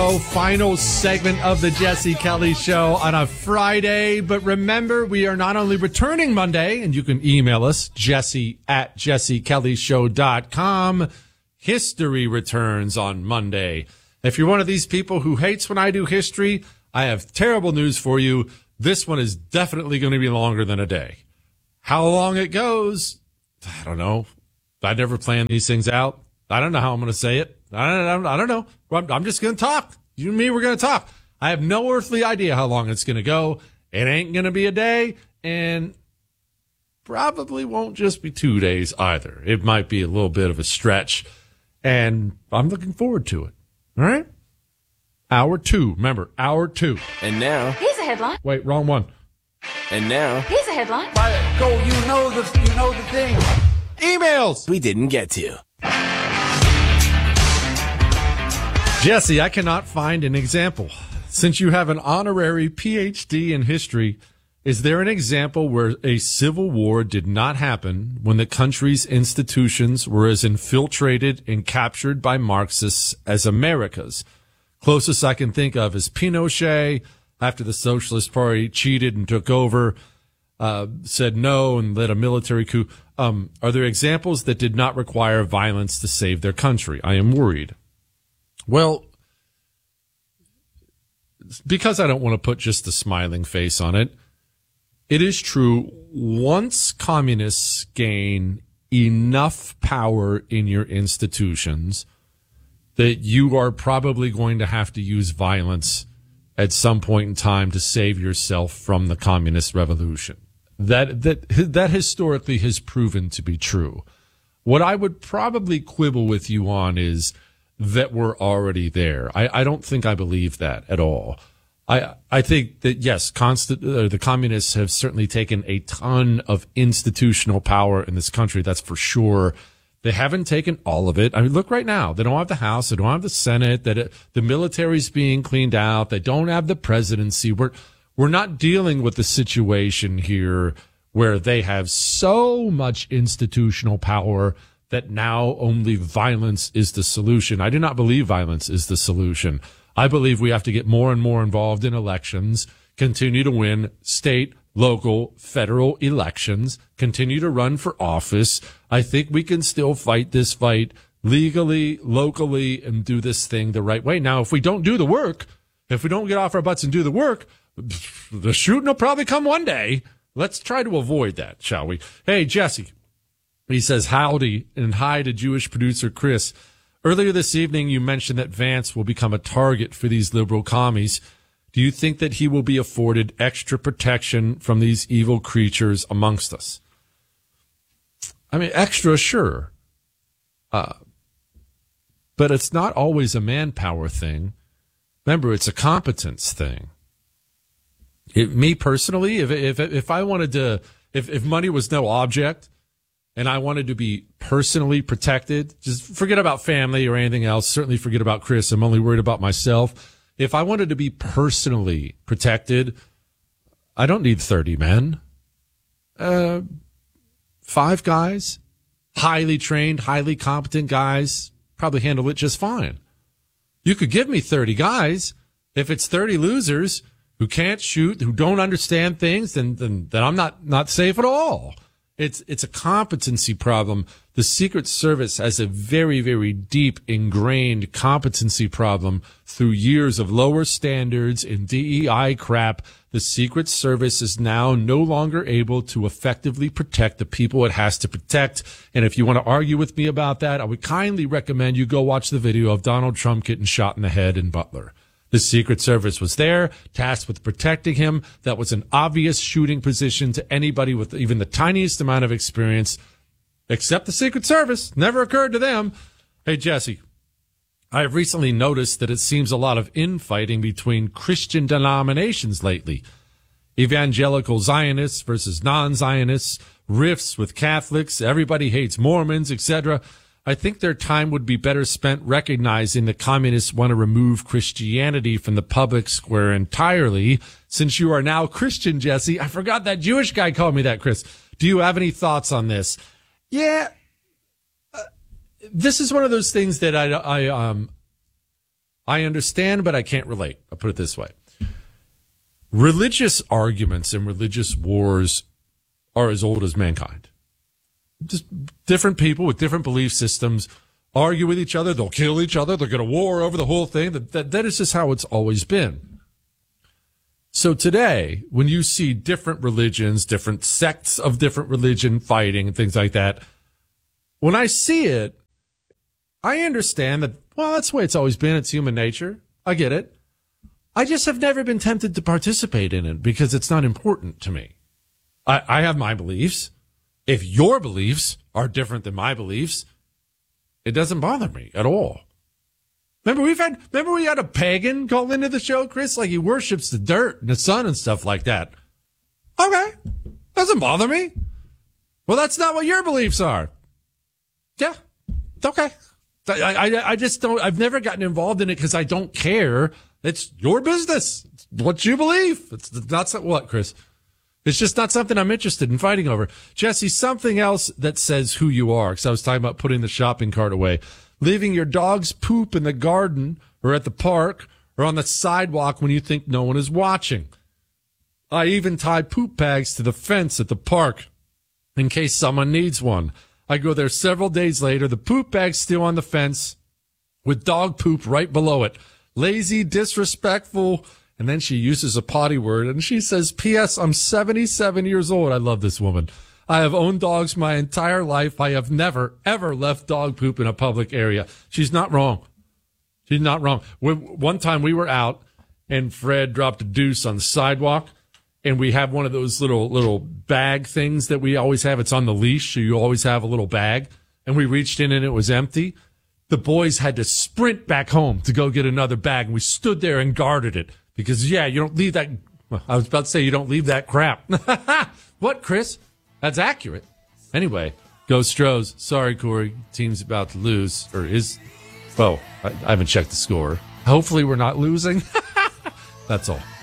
go. Final segment of the Jesse Kelly Show on a Friday. But remember, we are not only returning Monday, and you can email us, jesse@jessekellyshow.com. History returns on Monday. If you're one of these people who hates when I do history, I have terrible news for you. This one is definitely going to be longer than a day. How long it goes, I don't know. I never plan these things out. I don't know how I'm going to say it. I don't know. I'm just going to talk. You and me, we're going to talk. I have no earthly idea how long it's going to go. It ain't going to be a day, and probably won't just be 2 days either. It might be a little bit of a stretch, and I'm looking forward to it. All right? Hour 2. Remember, hour 2. And now, here's a headline. Wait, wrong one. And now, here's a headline. Go, you know the thing. Emails we didn't get to. Jesse, I cannot find an example. Since you have an honorary PhD in history, is there an example where a civil war did not happen when the country's institutions were as infiltrated and captured by Marxists as America's? Closest I can think of is Pinochet, after the Socialist Party cheated and took over, said no and led a military coup. Are there examples that did not require violence to save their country? I am worried. Well, because I don't want to put just the smiling face on it, it is true, once communists gain enough power in your institutions that you are probably going to have to use violence at some point in time to save yourself from the communist revolution. That historically has proven to be true. What I would probably quibble with you on is that we're already there. I don't think I believe that at all. I think that, yes, the communists have certainly taken a ton of institutional power in this country. That's for sure. They haven't taken all of it. I mean, look right now. They don't have the House. They don't have the Senate. The military's being cleaned out. They don't have the presidency. We're not dealing with the situation here where they have so much institutional power that now only violence is the solution. I do not believe violence is the solution. I believe we have to get more and more involved in elections, continue to win state, local, federal elections, continue to run for office. I think we can still fight this fight legally, locally, and do this thing the right way. Now, if we don't do the work, if we don't get off our butts and do the work, the shooting will probably come one day. Let's try to avoid that, shall we? Hey, Jesse. He says, howdy, and hi to Jewish producer Chris. Earlier this evening, you mentioned that Vance will become a target for these liberal commies. Do you think that he will be afforded extra protection from these evil creatures amongst us? I mean, extra, sure. But it's not always a manpower thing. Remember, it's a competence thing. Me personally, if I wanted to, if money was no object, and I wanted to be personally protected, just forget about family or anything else. Certainly forget about Chris. I'm only worried about myself. If I wanted to be personally protected, I don't need 30 men. 5 guys, highly trained, highly competent guys, probably handle it just fine. You could give me 30 guys. If it's 30 losers who can't shoot, who don't understand things, then I'm not safe at all. It's a competency problem. The Secret Service has a very, very deep ingrained competency problem through years of lower standards and DEI crap. The Secret Service is now no longer able to effectively protect the people it has to protect. And if you want to argue with me about that, I would kindly recommend you go watch the video of Donald Trump getting shot in the head in Butler. The Secret Service was there, tasked with protecting him. That was an obvious shooting position to anybody with even the tiniest amount of experience, except the Secret Service. Never occurred to them. Hey, Jesse, I have recently noticed that it seems a lot of infighting between Christian denominations lately. Evangelical Zionists versus non-Zionists, rifts with Catholics, everybody hates Mormons, etc. I think their time would be better spent recognizing that communists want to remove Christianity from the public square entirely. Since you are now Christian, Jesse, I forgot that Jewish guy called me that, Chris. Do you have any thoughts on this? Yeah, this is one of those things that I understand, but I can't relate. I'll put it this way. Religious arguments and religious wars are as old as mankind. Just different people with different belief systems argue with each other. They'll kill each other. They're going to war over the whole thing. That is just how it's always been. So today, when you see different religions, different sects of different religion fighting and things like that, when I see it, I understand that, well, that's the way it's always been. It's human nature. I get it. I just have never been tempted to participate in it because it's not important to me. I have my beliefs. If your beliefs are different than my beliefs, it doesn't bother me at all. Remember we had a pagan call into the show, Chris? Like he worships the dirt and the sun and stuff like that. Okay. Doesn't bother me. Well, that's not what your beliefs are. Yeah. Okay. I just don't, I've never gotten involved in it because I don't care. It's your business. It's what you believe. It's not what, Chris? It's just not something I'm interested in fighting over. Jesse, something else that says who you are, because I was talking about putting the shopping cart away. Leaving your dog's poop in the garden or at the park or on the sidewalk when you think no one is watching. I even tie poop bags to the fence at the park in case someone needs one. I go there several days later. The poop bag's still on the fence with dog poop right below it. Lazy, disrespectful. And then she uses a potty word and she says, P.S. I'm 77 years old. I love this woman. I have owned dogs my entire life. I have never, ever left dog poop in a public area. She's not wrong. She's not wrong. One time we were out and Fred dropped a deuce on the sidewalk and we have one of those little bag things that we always have. It's on the leash. So you always have a little bag and we reached in and it was empty. The boys had to sprint back home to go get another bag and we stood there and guarded it because, yeah, you don't leave that. Well, I was about to say you don't leave that crap. What, Chris? That's accurate. Anyway, go Stros. Sorry, Corey. Team's about to lose. Or is... Oh, I haven't checked the score. Hopefully we're not losing. That's all.